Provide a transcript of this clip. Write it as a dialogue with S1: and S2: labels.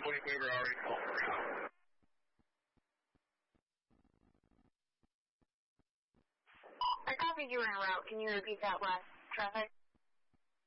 S1: complete. We were already full.
S2: I copied you were en route. Can you repeat that last traffic?